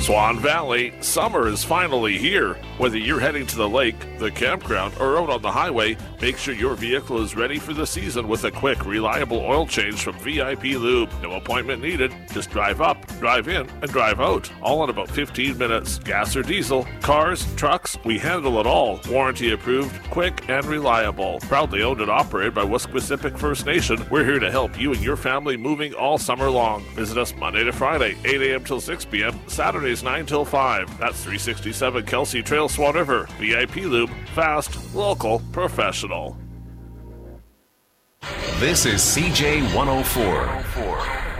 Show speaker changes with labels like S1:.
S1: Swan Valley, summer is finally here. Whether you're heading to the lake, the campground, or out on the highway, make sure your vehicle is ready for the season with a quick, reliable oil change from VIP Lube. No appointment needed. Just drive up, drive in, and drive out. All in about 15 minutes. Gas or diesel, cars, trucks, we handle it all. Warranty approved, quick, and reliable. Proudly owned and operated by Wesquisipic First Nation, we're here to help you and your family moving all summer long. Visit us Monday to Friday, 8 a.m. till 6 p.m., Saturdays 9 till 5. That's 367 Kelsey Trail, Swan River. VIP Lube, fast, local, professional.
S2: This is CJ 104.